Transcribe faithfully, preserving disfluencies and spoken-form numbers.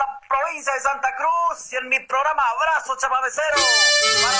la provincia de Santa Cruz y en mi programa Abrazo Chamamecero